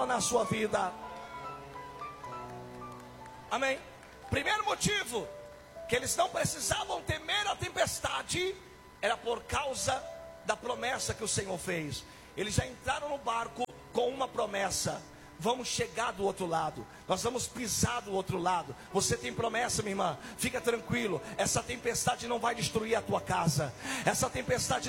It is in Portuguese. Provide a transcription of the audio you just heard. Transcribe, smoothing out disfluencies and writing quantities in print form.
na sua vida. Amém? Primeiro motivo que eles não precisavam temer a tempestade era por causa da promessa que o Senhor fez. Eles já entraram no barco com uma promessa: vamos chegar do outro lado, nós vamos pisar do outro lado. Você tem promessa, minha irmã, fica tranquilo, essa tempestade não vai destruir a tua casa, essa tempestade